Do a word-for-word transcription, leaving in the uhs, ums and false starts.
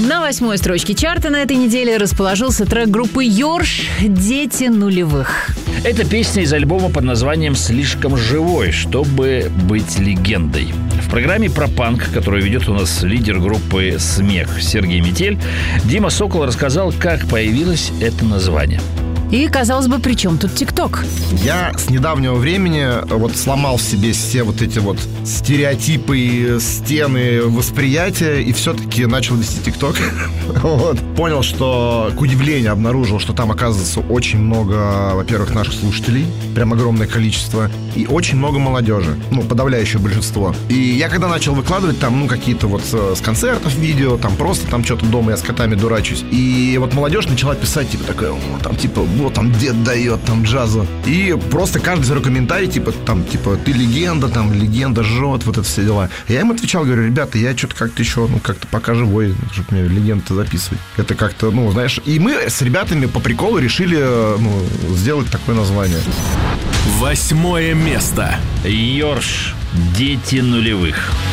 На восьмой строчке чарта на этой неделе расположился трек группы Йорш «Дети нулевых». Это песня из альбома под названием «Слишком живой, чтобы быть легендой». В программе про панк, которую ведет у нас лидер группы «Смех» Сергей Метель, Дима Сокол рассказал, как появилось это название. И, казалось бы, при чем тут ТикТок? Я с недавнего времени вот сломал в себе все вот эти вот стереотипы, стены восприятия и все-таки начал вести ТикТок. Вот. Понял, что, к удивлению, обнаружил, что там, оказывается, очень много, во-первых, наших слушателей, прям огромное количество, и очень много молодежи, ну, подавляющее большинство. И я когда начал выкладывать там, ну, какие-то вот с концертов видео, там просто там что-то дома я с котами дурачусь, и вот молодежь начала писать, типа, такая, там, типа, вот там дед дает, там джаза. И просто каждый свой комментарий, типа, там, типа, ты легенда, там, легенда жжет, вот это все дела. Я им отвечал, говорю, ребята, я что-то как-то еще, ну, как-то пока живой, чтобы мне легенду-то записывать. Это как-то, ну, знаешь, и мы с ребятами по приколу решили, ну, сделать такое название. Восьмое место. Йорш «Дети нулевых».